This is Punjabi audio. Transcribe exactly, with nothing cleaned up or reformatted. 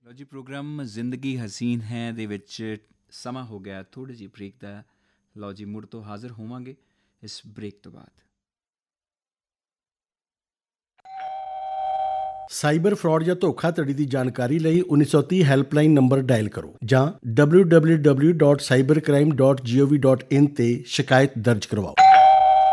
ਲਓ ਜੀ, ਪ੍ਰੋਗਰਾਮ ਜ਼ਿੰਦਗੀ ਹਸੀਨ ਹੈ ਦੇ ਵਿੱਚ ਸਮਾਂ ਹੋ ਗਿਆ ਥੋੜ੍ਹੀ ਜਿਹੀ ਬ੍ਰੇਕ ਦਾ। ਲਓ ਜੀ, ਮੁੜ ਤੋਂ ਹਾਜ਼ਰ ਹੋਵਾਂਗੇ ਇਸ ਬ੍ਰੇਕ ਤੋਂ ਬਾਅਦ। ਸਾਈਬਰ ਫਰਾਡ ਜਾਂ ਧੋਖਾਧੜੀ ਦੀ ਜਾਣਕਾਰੀ ਲਈ ਉੱਨੀ ਸੌ ਤੀਹ ਹੈਲਪਲਾਈਨ ਨੰਬਰ ਡਾਇਲ ਕਰੋ ਜਾਂ W W W dot cyber crime dot ਜੀ ਓ ਵੀ ਡਾਟ ਇਨ ਤੇ ਸ਼ਿਕਾਇਤ ਦਰਜ ਕਰਵਾਓ।